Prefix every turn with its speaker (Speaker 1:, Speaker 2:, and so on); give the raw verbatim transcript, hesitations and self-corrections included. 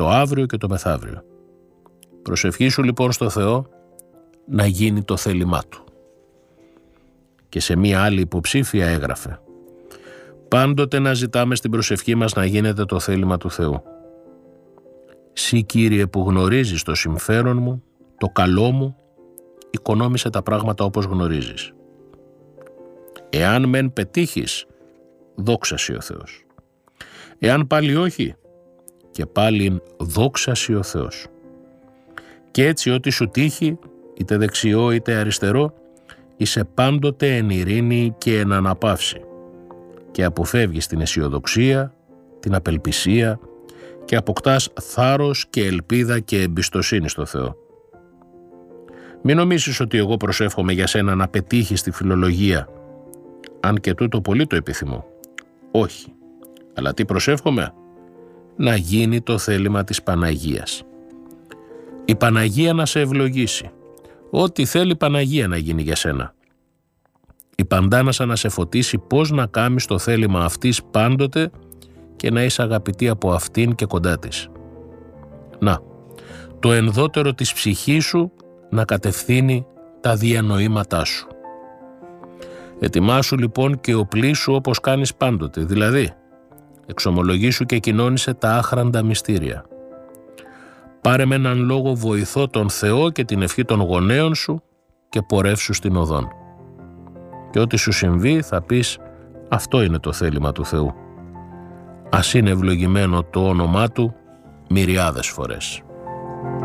Speaker 1: το αύριο και το μεθαύριο. Προσευχήσου λοιπόν στο Θεό να γίνει το θέλημά Του. Και σε μία άλλη υποψήφια έγραφε: πάντοτε να ζητάμε στην προσευχή μας να γίνεται το θέλημα του Θεού. Συ, Κύριε, που γνωρίζεις το συμφέρον μου, το καλό μου, οικονόμησε τα πράγματα όπως γνωρίζεις. Εάν μεν πετύχεις, δόξα σοι ο Θεός. Εάν πάλι όχι, και πάλι δόξα σοι ο Θεός. Και έτσι ό,τι σου τύχει, είτε δεξιό είτε αριστερό, είσαι πάντοτε εν ειρήνη και εν αναπαύση και αποφεύγεις την αισιοδοξία, την απελπισία και αποκτάς θάρρος και ελπίδα και εμπιστοσύνη στο Θεό. Μην νομίσεις ότι εγώ προσεύχομαι για σένα να πετύχεις τη φιλολογία, αν και τούτο πολύ το επιθυμώ. Όχι. Αλλά τι προσεύχομαι? Να γίνει το θέλημα της Παναγίας. Η Παναγία να σε ευλογήσει. Ό,τι θέλει η Παναγία να γίνει για σένα. Η Παντάνασα να σε φωτίσει πώς να κάμεις το θέλημα αυτής πάντοτε και να είσαι αγαπητή από αυτήν και κοντά της. Να, το ενδότερο της ψυχής σου να κατευθύνει τα διανοήματά σου. Ετοιμάσου λοιπόν και οπλίσου όπως κάνεις πάντοτε, δηλαδή εξομολογήσου και κοινώνησε τα άχραντα μυστήρια. Πάρε με έναν λόγο βοηθό τον Θεό και την ευχή των γονέων σου και πορεύσου στην οδόν. Και ό,τι σου συμβεί θα πεις αυτό είναι το θέλημα του Θεού. Ας είναι ευλογημένο το όνομά Του μυριάδες φορές.